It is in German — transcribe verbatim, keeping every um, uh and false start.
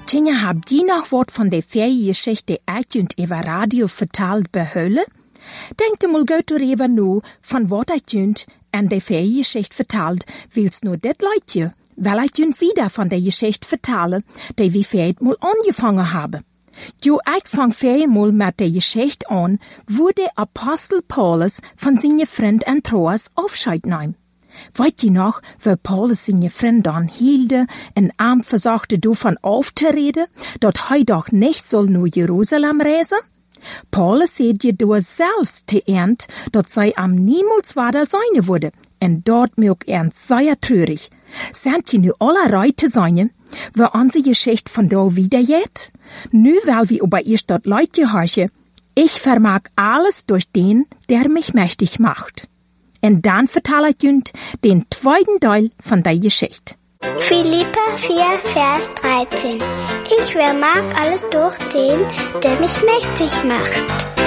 Tinja, habt ihr noch Wort von der Feriengeschichte uitjunt über Radio vertalt behölle? Denkt mal gut darüber nu, von wat uitjunt an der Feriengeschichte vertalt, willst nur det Leute, weil uitjunt wieder von der Geschichte vertalen, die wir vielleicht mal angefangen haben. Jo, ich fang vielleicht mal mit der Geschichte an, wo der Apostel Paulus von seinem Freund Andreas Abschied nahm. Weißt ihr noch, wo Paulus seine Freund dann hielt und ihm versagte, davon aufzureden, dass er doch nicht soll nur Jerusalem reisen? Paulus seht ihr da selbst zu Ernst, dass sei am niemals weiter sein würde. Und dort mög ernst sehr traurig. Sind ihr nu alle Reute sein, wo unsere Geschichte von da wieder geht? Nu, weil wir über ihr dort Leute horchen, ich vermag alles durch den, der mich mächtig macht. Und dann vertelle ich euch den zweiten Teil von der Geschichte. Philipper vier, Vers dreizehn. Ich vermag alles durch den, der mich mächtig macht.